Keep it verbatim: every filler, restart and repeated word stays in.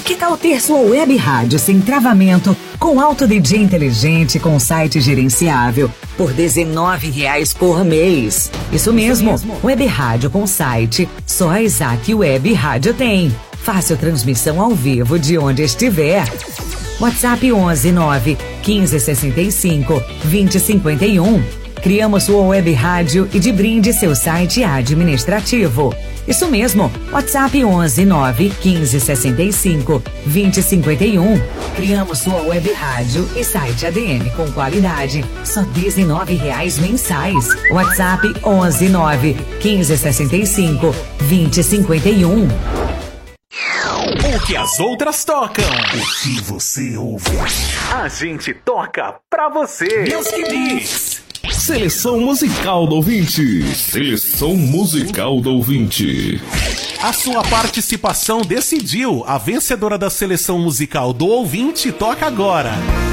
Que tal ter sua web rádio sem travamento, com alto D J inteligente, com site gerenciável, por dezenove reais por mês? Isso mesmo, Isso mesmo. Web rádio com site, só a Isaac Web Rádio tem. Fácil transmissão ao vivo de onde estiver. WhatsApp onze nove quinze sessenta e cinco vinte cinquenta e um. Criamos sua web rádio e de brinde seu site administrativo. Isso mesmo, WhatsApp onze nove quinze sessenta e cinco vinte cinquenta e um. Criamos sua web rádio e site A D M com qualidade, só dezenove reais mensais. WhatsApp onze nove quinze sessenta e cinco vinte cinquenta e um. O que as outras tocam, o que você ouve, a gente toca pra você. Deus que diz. Seleção musical do ouvinte. Seleção musical do ouvinte. A sua participação decidiu. A vencedora da seleção musical do ouvinte toca agora.